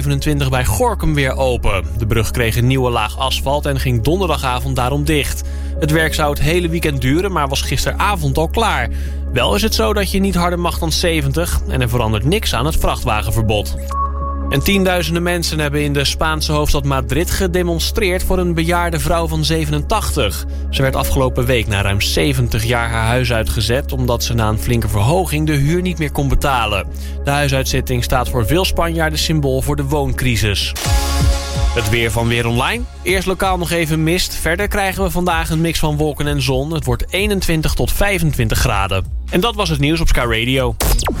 A27 bij Gorinchem weer open. De brug kreeg een nieuwe laag asfalt en ging donderdagavond daarom dicht. Het werk zou het hele weekend duren, maar was gisteravond al klaar. Wel is het zo dat je niet harder mag dan 70 en er verandert niks aan het vrachtwagenverbod. En tienduizenden mensen hebben in de Spaanse hoofdstad Madrid gedemonstreerd voor een bejaarde vrouw van 87. Ze werd afgelopen week na ruim 70 jaar haar huis uitgezet omdat ze na een flinke verhoging de huur niet meer kon betalen. De huisuitzetting staat voor veel Spanjaarden symbool voor de wooncrisis. Het weer van Weer Online. Eerst lokaal nog even mist. Verder krijgen we vandaag een mix van wolken en zon. Het wordt 21 tot 25 graden. En dat was het nieuws op Sky Radio.